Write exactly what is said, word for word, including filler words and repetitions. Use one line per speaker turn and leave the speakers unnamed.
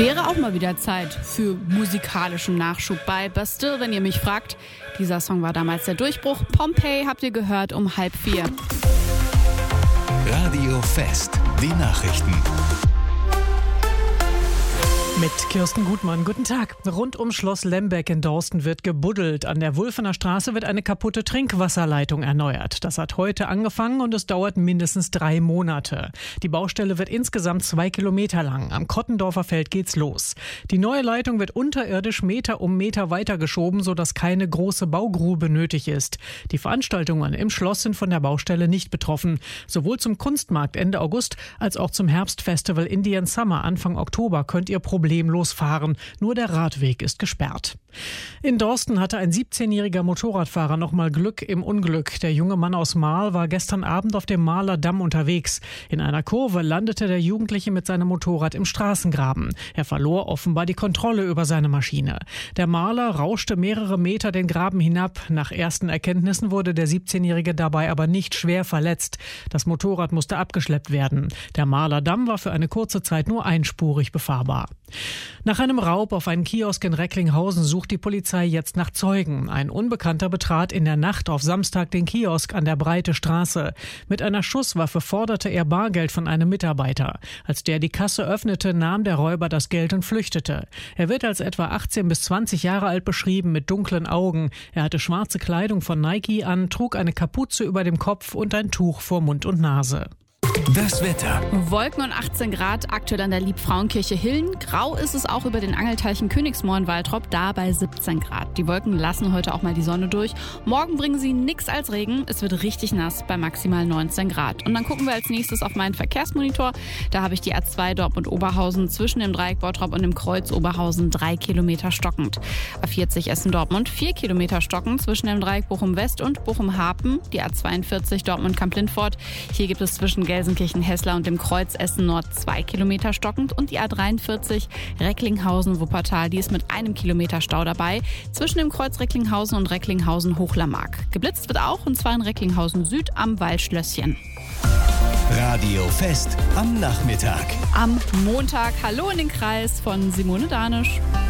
Wäre auch mal wieder Zeit für musikalischen Nachschub bei Bastille, wenn ihr mich fragt. Dieser Song war damals der Durchbruch. Pompeii habt ihr gehört um halb vier.
Radio Fest, die Nachrichten.
Mit Kirsten Gutmann, guten Tag. Rund um Schloss Lembeck in Dorsten wird gebuddelt. An der Wulfener Straße wird eine kaputte Trinkwasserleitung erneuert. Das hat heute angefangen und es dauert mindestens drei Monate. Die Baustelle wird insgesamt zwei Kilometer lang. Am Kottendorfer Feld geht's los. Die neue Leitung wird unterirdisch Meter um Meter weitergeschoben, sodass keine große Baugrube nötig ist. Die Veranstaltungen im Schloss sind von der Baustelle nicht betroffen. Sowohl zum Kunstmarkt Ende August als auch zum Herbstfestival Indian Summer Anfang Oktober könnt ihr problemlos fahren. Nur der Radweg ist gesperrt. In Dorsten hatte ein siebzehnjähriger Motorradfahrer noch mal Glück im Unglück. Der junge Mann aus Marl war gestern Abend auf dem Marler Damm unterwegs. In einer Kurve landete der Jugendliche mit seinem Motorrad im Straßengraben. Er verlor offenbar die Kontrolle über seine Maschine. Der Marler rauschte mehrere Meter den Graben hinab. Nach ersten Erkenntnissen wurde der siebzehnjährige dabei aber nicht schwer verletzt. Das Motorrad musste abgeschleppt werden. Der Marler Damm war für eine kurze Zeit nur einspurig befahrbar. Nach einem Raub auf einen Kiosk in Recklinghausen sucht die Polizei jetzt nach Zeugen. Ein Unbekannter betrat in der Nacht auf Samstag den Kiosk an der Breite Straße. Mit einer Schusswaffe forderte er Bargeld von einem Mitarbeiter. Als der die Kasse öffnete, nahm der Räuber das Geld und flüchtete. Er wird als etwa achtzehn bis zwanzig Jahre alt beschrieben, mit dunklen Augen. Er hatte schwarze Kleidung von Nike an, trug eine Kapuze über dem Kopf und ein Tuch vor Mund und Nase.
Das Wetter.
Wolken und achtzehn Grad, aktuell an der Liebfrauenkirche Hillen. Grau ist es auch über den Angelteichen Königsmoor in Waltrop, da bei siebzehn Grad. Die Wolken lassen heute auch mal die Sonne durch. Morgen bringen sie nichts als Regen. Es wird richtig nass bei maximal neunzehn Grad. Und dann gucken wir als nächstes auf meinen Verkehrsmonitor. Da habe ich die A zwei Dortmund-Oberhausen zwischen dem Dreieck Bottrop und dem Kreuz Oberhausen drei Kilometer stockend. A vierzig Essen-Dortmund vier Kilometer stockend zwischen dem Dreieck Bochum-West und Bochum-Hapen. Die A zweiundvierzig Dortmund-Kamp-Lindfort. Hier gibt es zwischen Gelsenkirchen-Hessler und dem Kreuz Essen-Nord zwei Kilometer stockend und die A dreiundvierzig Recklinghausen-Wuppertal, die ist mit einem Kilometer Stau dabei, zwischen dem Kreuz Recklinghausen und Recklinghausen-Hochlermark. Geblitzt wird auch, und zwar in Recklinghausen Süd am Waldschlösschen.
Radio Fest am Nachmittag.
Am Montag, hallo in den Kreis von Simone Danisch.